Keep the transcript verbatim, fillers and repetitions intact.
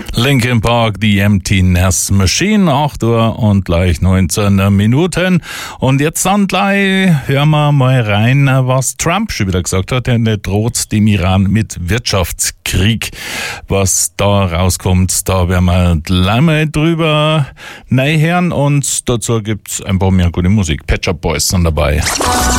Linkin Park, The Emptiness Machine, acht Uhr und gleich neunzehn Minuten. Und jetzt dann gleich hören wir mal rein, was Trump schon wieder gesagt hat. Er droht dem Iran mit Wirtschaftskrieg. Was da rauskommt, da werden wir gleich mal drüber hören. Und dazu gibt's ein paar mehr gute Musik. Pet Shop Boys sind dabei.